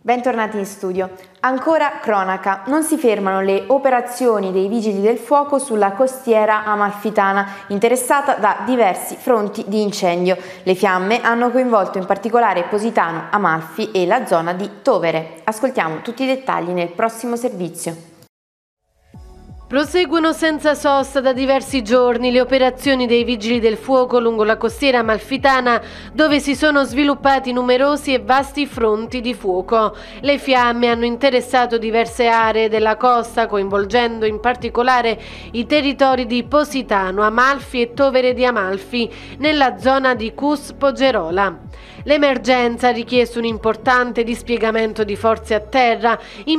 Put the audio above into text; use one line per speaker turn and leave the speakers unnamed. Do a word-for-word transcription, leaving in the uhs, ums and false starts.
Bentornati in studio. Ancora cronaca, non si fermano le operazioni dei Vigili del Fuoco sulla costiera amalfitana, interessata da diversi fronti di incendio. Le fiamme hanno coinvolto in particolare Positano, Amalfi e la zona di Tovere. Ascoltiamo tutti i dettagli nel prossimo servizio.
Proseguono senza sosta da diversi giorni le operazioni dei Vigili del Fuoco lungo la costiera amalfitana, dove si sono sviluppati numerosi e vasti fronti di fuoco. Le fiamme hanno interessato diverse aree della costa, coinvolgendo in particolare i territori di Positano, Amalfi e Tovere di Amalfi, nella zona di Cus Pogerola. L'emergenza ha richiesto un importante dispiegamento di forze a terra, in